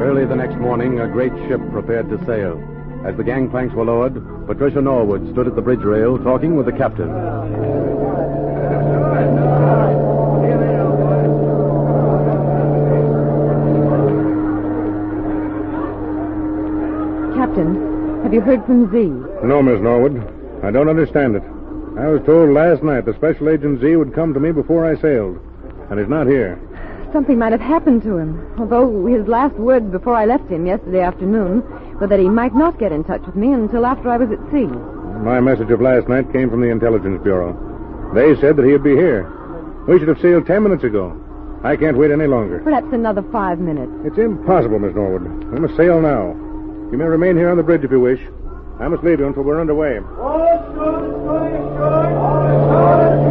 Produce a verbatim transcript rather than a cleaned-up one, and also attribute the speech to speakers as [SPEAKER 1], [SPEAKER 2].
[SPEAKER 1] Early the next morning, a great ship prepared to sail. As the gangplanks were lowered, Patricia Norwood stood at the bridge rail talking with the captain.
[SPEAKER 2] Captain, have you heard from Z?
[SPEAKER 3] No, Miss Norwood. I don't understand it. I was told last night the Special Agent Z would come to me before I sailed, and he's not here.
[SPEAKER 2] Something might have happened to him, although his last words before I left him yesterday afternoon were that he might not get in touch with me until after I was at sea.
[SPEAKER 3] My message of last night came from the Intelligence Bureau. They said that he'd be here. We should have sailed ten minutes ago. I can't wait any longer.
[SPEAKER 2] Perhaps another five minutes.
[SPEAKER 3] It's impossible, Miss Norwood. We must sail now. You may remain here on the bridge if you wish. I must leave you until we're underway.